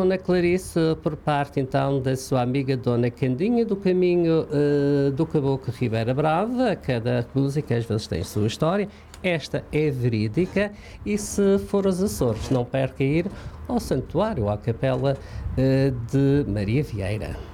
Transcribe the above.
Dona Clarice por parte então da sua amiga Dona Candinha, do caminho do Caboclo Ribeira Brava. Cada música às vezes tem a sua história. Esta é verídica e se for aos Açores, não perca ir ao Santuário, à Capela de Maria Vieira.